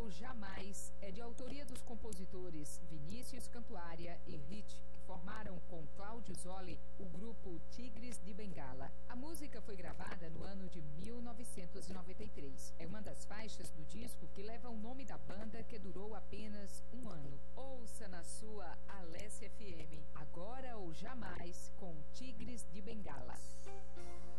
Jamais é de autoria dos compositores Vinícius Cantuária e Hit, que formaram com Cláudio Zoli o grupo Tigres de Bengala. A música foi gravada no ano de 1993. É uma das faixas do disco que leva o nome da banda, que durou apenas